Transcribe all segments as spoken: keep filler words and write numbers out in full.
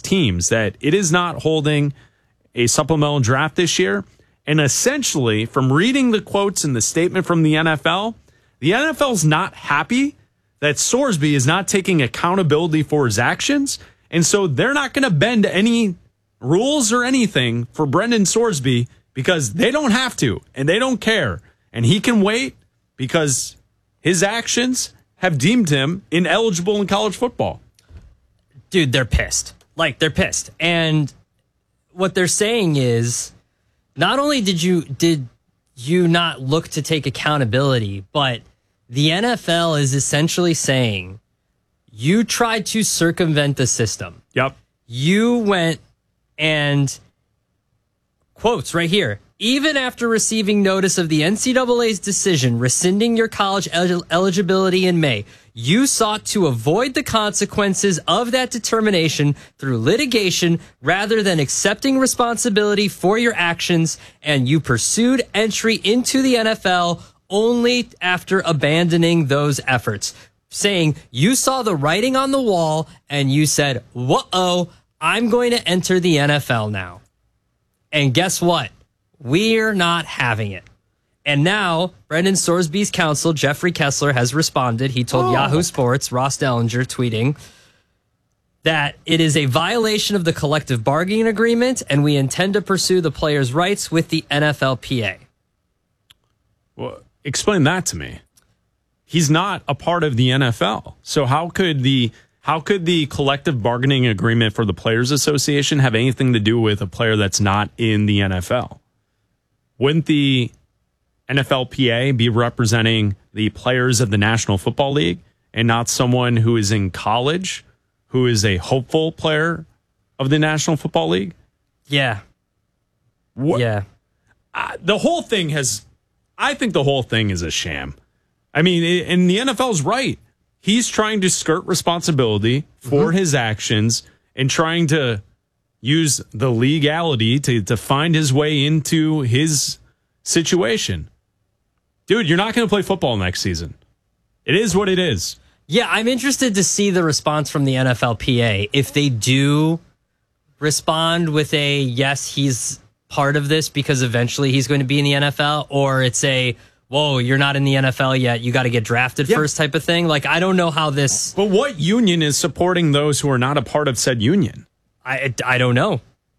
teams that it is not holding a supplemental draft this year. And essentially, from reading the quotes in the statement from the N F L, the N F L's not happy that Sorsby is not taking accountability for his actions. And so they're not going to bend any rules or anything for Brendan Sorsby because they don't have to and they don't care. And he can wait because his actions have deemed him ineligible in college football. Dude, they're pissed. Like, they're pissed. And what they're saying is, not only did you did you not look to take accountability, but the N F L is essentially saying you tried to circumvent the system. Yep. You went and, quotes right here, even after receiving notice of the N C double A's decision rescinding your college el- eligibility in May, you sought to avoid the consequences of that determination through litigation rather than accepting responsibility for your actions, and you pursued entry into the N F L only after abandoning those efforts. Saying you saw the writing on the wall and you said, whoa, I'm going to enter the N F L now. And guess what? We're not having it. And now, Brendan Sorsby's counsel, Jeffrey Kessler, has responded. He told oh. Yahoo Sports, Ross Dellinger, tweeting that it is a violation of the collective bargaining agreement, and we intend to pursue the players' rights with the N F L P A. Well, explain that to me. He's not a part of the N F L. So how could the how could the collective bargaining agreement for the Players Association have anything to do with a player that's not in the N F L? Wouldn't the N F L P A be representing the players of the National Football League and not someone who is in college, who is a hopeful player of the National Football League? Yeah. What? Yeah. Uh, the whole thing has, I think the whole thing is a sham. I mean, and the N F L's right. He's trying to skirt responsibility for mm-hmm. his actions and trying to use the legality to, to find his way into his situation. Dude, you're not going to play football next season. It is what it is. Yeah, I'm interested to see the response from the N F L P A. If they do respond with a, yes, he's part of this because eventually he's going to be in the N F L, or it's a, whoa, you're not in the N F L yet, you got to get drafted yep. first type of thing. Like, I don't know how this... But what union is supporting those who are not a part of said union? I, I don't know.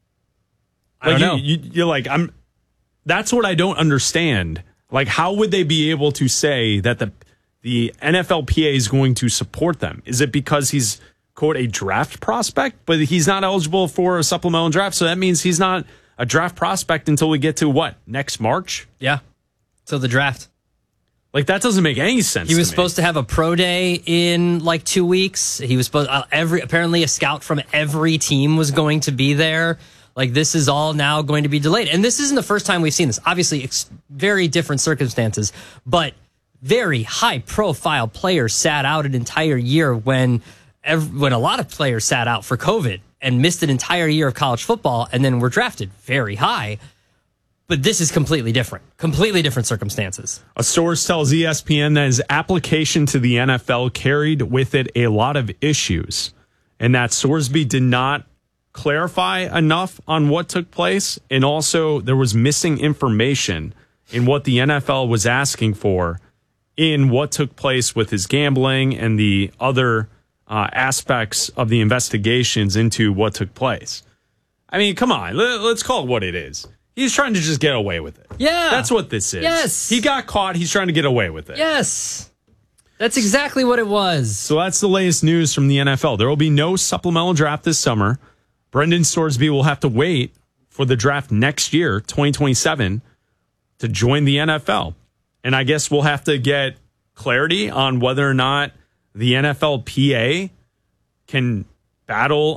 I like don't know. You, you, you're like, I'm... That's what I don't understand. Like, how would they be able to say that the the N F L P A is going to support them? Is it because he's, quote, a draft prospect, but he's not eligible for a supplemental draft? So that means he's not a draft prospect until we get to what, next March? Yeah. So the draft. Like, that doesn't make any sense. He was to me. supposed to have a pro day in like two weeks. He was supposed uh, every apparently a scout from every team was going to be there. Like, this is all now going to be delayed. And this isn't the first time we've seen this. Obviously, it's very different circumstances, but very high-profile players sat out an entire year when every, when a lot of players sat out for COVID and missed an entire year of college football and then were drafted very high. But this is completely different. Completely different circumstances. A source tells E S P N that his application to the N F L carried with it a lot of issues, and that Sorsby did not clarify enough on what took place, and also there was missing information in what the N F L was asking for in what took place with his gambling and the other uh, aspects of the investigations into what took place. I mean, come on, let's call it what it is. He's trying to just get away with it. Yeah. That's what this is. Yes. He got caught. He's trying to get away with it. Yes. That's exactly what it was. So that's the latest news from the N F L. There will be no supplemental draft this summer. Brendan Sorsby will have to wait for the draft next year, twenty twenty-seven, to join the N F L. And I guess we'll have to get clarity on whether or not the N F L P A can battle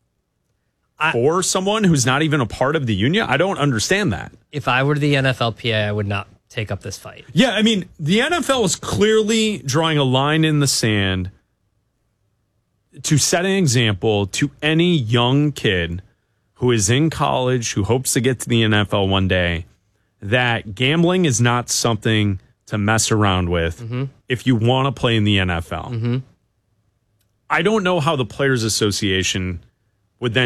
I, for someone who's not even a part of the union. I don't understand that. If I were the N F L P A, I would not take up this fight. Yeah, I mean, the N F L is clearly drawing a line in the sand to set an example to any young kid who is in college, who hopes to get to the N F L one day, that gambling is not something to mess around with mm-hmm. if you want to play in the N F L. Mm-hmm. I don't know how the Players Association would then